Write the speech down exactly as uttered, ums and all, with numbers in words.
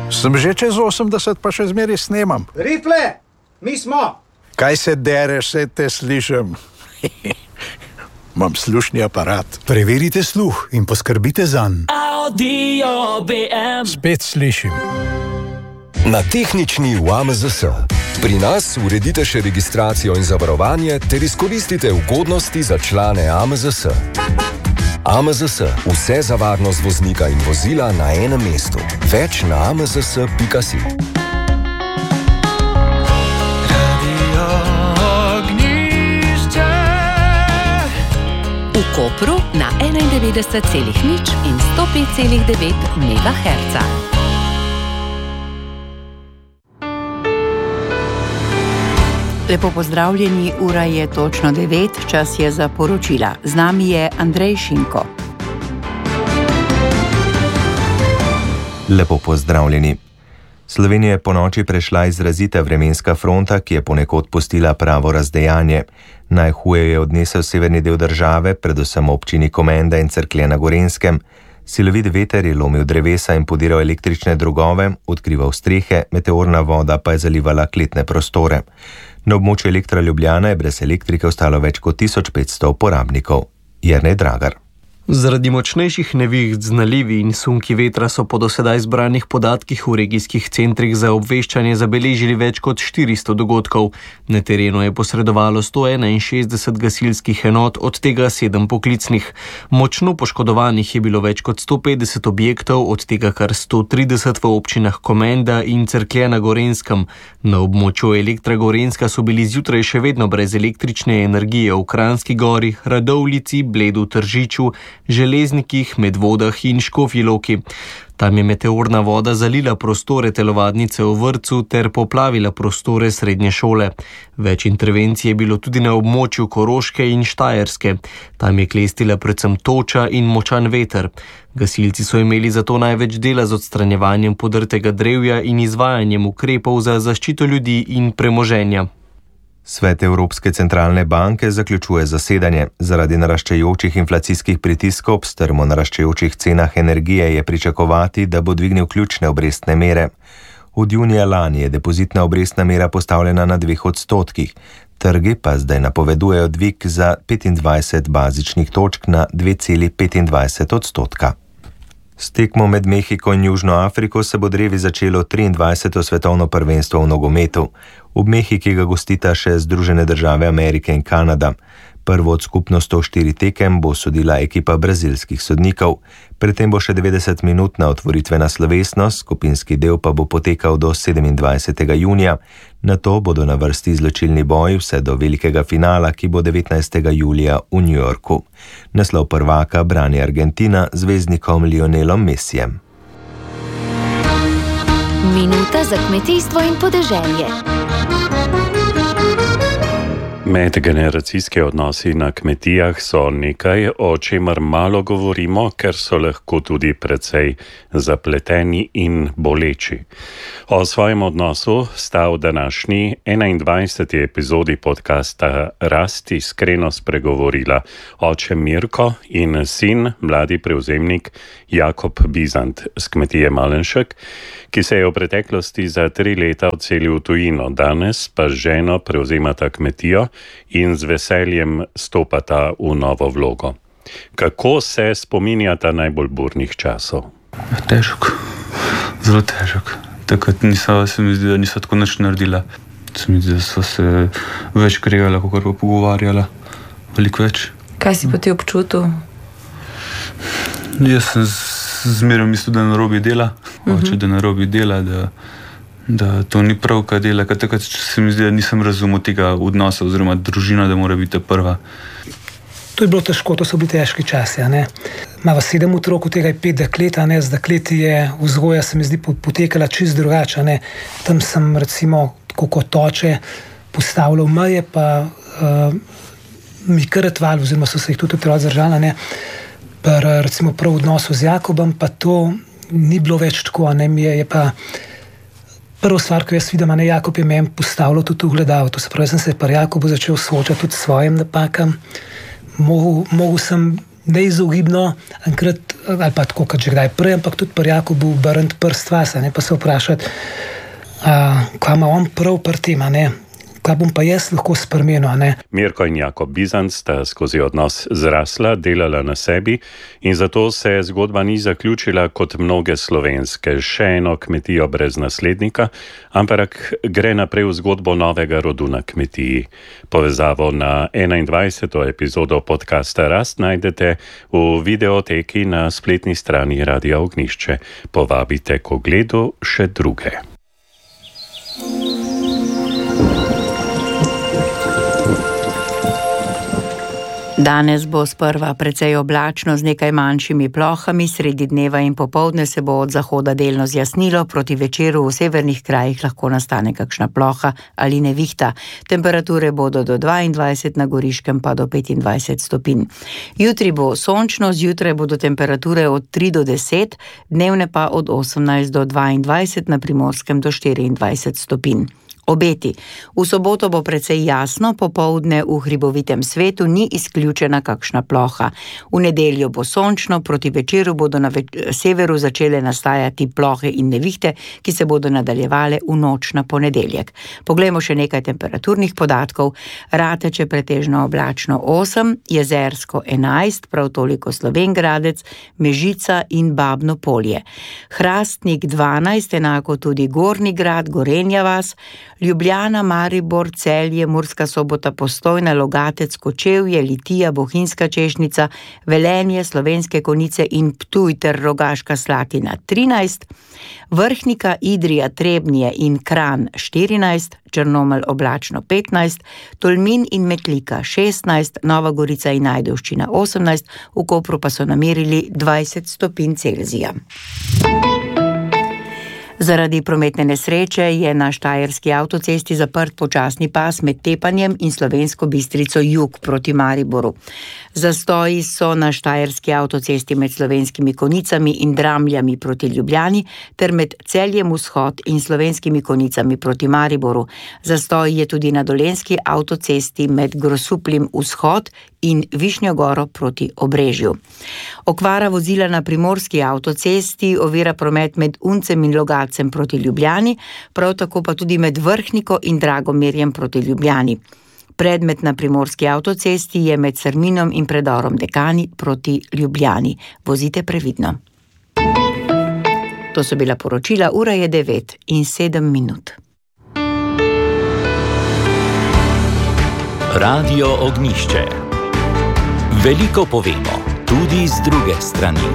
Sem že čez osemdeset, pa še zmeraj snemam. Rifle, mi smo! Kaj se dereš, se te slišim? Imam slušni aparat. Preverite sluh in poskrbite zanj. Audio B M. Spet slišim. Na tehnični v A M Z S. Pri nas uredite še registracijo in zavarovanje ter izkoristite ugodnosti za člane A M Z S. A M Z S. Vse za varnost voznika in vozila na enem mestu. Več na a m z s pika si. V Kopru na enaindevetdeset celih nič in sto pet celih devet megaherca. Lepo pozdravljeni, ura je točno devet, čas je za poročila. Z nami je Andrej Šinko. Lepo pozdravljeni. Slovenija je ponoči prešla izrazita vremenska fronta, ki je ponekod pustila pravo razdejanje. Najhuje je odnesel severni del države, predvsem občini Komenda in Cerklje na Gorenjskem. Silovit veter je lomil drevesa in podiral električne drogove, odkrival strehe, meteorna voda pa je zalivala kletne prostore. Na območju Elektra Ljubljana je brez elektrike ostalo več kot tisoč petsto uporabnikov. Jernej Dragar. Zaradi močnejših neviht z nalivi in sunki vetra so po dosedaj zbranih podatkih v regijskih centrih za obveščanje zabeležili več kot štiristo dogodkov. Na terenu je posredovalo sto enainšestdeset gasilskih enot, od tega sedem poklicnih. Močno poškodovanih je bilo več kot sto petdeset objektov, od tega kar sto trideset v občinah Komenda in Cerklje na Gorenjskem. Na območju Elektra Gorenjska so bili zjutraj še vedno brez električne energije v Kranjski Gori, Radovljici, Bledu, Tržiču, Železnikih, Medvodah in Škofji Loki. Tam je meteorna voda zalila prostore telovadnice v vrtcu ter poplavila prostore srednje šole. Več intervencij je bilo tudi na območju Koroške in Štajerske. Tam je klestila predvsem toča in močan veter. Gasilci so imeli zato največ dela z odstranjevanjem podrtega drevja in izvajanjem ukrepov za zaščito ljudi in premoženja. Svet Evropske centralne banke zaključuje zasedanje. Zaradi naraščajočih inflacijskih pritiskov ob strmo naraščajočih cenah energije je pričakovati, da bo dvignil ključne obrestne mere. Od junija lani je depozitna obrestna mera postavljena na dveh odstotkih. Trgi pa zdaj napovedujejo dvig za petindvajset bazičnih točk na dve celi petindvajset odstotka. S tekmo med Mehiko in Južno Afriko se bo drevi začelo triindvajseto svetovno prvenstvo v nogometu. V Mehiki ga gostita še Združene države Amerike in Kanada. Prvo od skupno sto štiri tekem bo sodila ekipa brazilskih sodnikov. Predtem bo še devetdeset minutna otvoritvena slovesnost, skupinski del pa bo potekal do sedemindvajsetega junija. Nato bodo na vrsti izločilni boji vse do velikega finala, ki bo devetnajstega julija v New Yorku. Naslov prvaka brani Argentina z zvezdnikom Lionelom Messijem. Minuta za kmetijstvo in podeželje. Medgeneracijski odnosi na kmetijah so nekaj, o čemer malo govorimo, ker so lahko tudi precej zapleteni in boleči. O svojem odnosu sta v današnji enaindvajseti epizodi podcasta Rast iskreno spregovorila oče Mirko in sin, mladi prevzemnik Jakob Bizant z kmetije Malenšek, ki se je v preteklosti za tri leta odselil v tujino, danes pa z ženo prevzemata kmetijo in z veseljem stopata v novo vlogo. Kako se spominjata najbolj burnih časov? Težko, zelo težko. Takrat niso, se mi zdi, da niso tako nič naredila. Se mi zdi, da so se več kregala, kot pa pogovarjala. Veliko več. Kaj si pa ti občutil? Jaz sem zmeraj mislil, da narobi dela. Uh-huh. Oče, da narobi dela, da, da to ni prav, kaj dela. Kaj takrat se mi zdi, da nisem razumel tega odnosa oziroma družina, da mora biti prva. To je bilo težko, to so bili težki časi. Mava sedem otrok, od tega je pet deklet, z dekleti je vzgoja, se mi zdi, potekala čist drugače. Ne. Tam sem recimo, tako kot oče, postavljal meje, pa uh, mi kar etval, oziroma so se jih tudi otroci zdržali, ne. Pa recimo prav v odnosu z Jakobom, pa to ni bilo več tako. Ne. Mi je, je pa prvo stvar, ko jaz vidim, ne, Jakob je meni postavljal tudi v gledalo. To se pravi, sem se pri Jakobu začel soočati tudi s svojim napakam. Mogel, mogel sem neizogibno enkrat ali pa tako, kot že kdaj prej, ampak tudi pri Jakobu obrniti prst vase, ne, pa se vprašati, uh, kaj ima on prav pri tem, ne, kaj bom pa jaz lahko spremenil, ne. Mirko in Jakob Bizant sta skozi odnos zrasla, delala na sebi in zato se zgodba ni zaključila kot mnoge slovenske, še eno kmetijo brez naslednika, ampak gre naprej v zgodbo novega rodu na kmetiji. Povezavo na enaindvajseto epizodo podcasta Rast najdete v videoteki na spletni strani Radia Ognjišče. Povabite k ogledu še druge. Danes bo sprva precej oblačno z nekaj manjšimi plohami, sredi dneva in popoldne se bo od zahoda delno zjasnilo, proti večeru v severnih krajih lahko nastane kakšna ploha ali nevihta. Temperature bodo do dvaindvajset, na Goriškem pa do petindvajset stopinj. Jutri bo sončno, zjutraj bodo temperature od tri do deset, dnevne pa od osemnajst do dvaindvajset, na Primorskem do štiriindvajset stopinj. Obeti. V soboto bo precej jasno, popoldne v hribovitem svetu ni izključena kakšna ploha. V nedeljo bo sončno, proti večeru bodo na več- severu začele nastajati plohe in nevihte, ki se bodo nadaljevale v noč na ponedeljek. Poglejmo še nekaj temperaturnih podatkov. Rateče pretežno oblačno osem, Jezersko enajst, prav toliko Slovenj Gradec, Mežica in Babno Polje. Hrastnik dvanajst, enako tudi Gornji Grad, Gorenja vas, Ljubljana, Maribor, Celje, Murska Sobota, Postojna, Logatec, Kočevje, Litija, Bohinjska Češnica, Velenje, Slovenske Konjice in Ptuj ter Rogaška Slatina trinajst, Vrhnika, Idrija, Trebnje in Kranj štirinajst, Črnomelj oblačno petnajst, Tolmin in Metlika šestnajst, Nova Gorica in Ajdovščina osemnajst, v Kopru pa so namerili dvajset stopinj Celzija. Zaradi prometne nesreče je na štajerski avtocesti zaprt počasni pas med Tepanjem in Slovensko Bistrico jug proti Mariboru. Zastoji so na štajerski avtocesti med Slovenskimi Konjicami in Dramljami proti Ljubljani ter med Celjem vzhod in Slovenskimi Konjicami proti Mariboru. Zastoj je tudi na dolenjski avtocesti med Grosuplim vzhod in Višnjo Goro proti Obrežju. Okvara vozila na primorski avtocesti ovira promet med Uncem in Logatcem proti Ljubljani, prav tako pa tudi med Vrhniko in Dragomirjem proti Ljubljani. Predmet na primorski avtocesti je med Srminom in predorom Dekani proti Ljubljani. Vozite previdno. To so bila poročila, ura je devet in sedem minut. Radio Ognjišče. Veliko povemo, tudi z druge strani.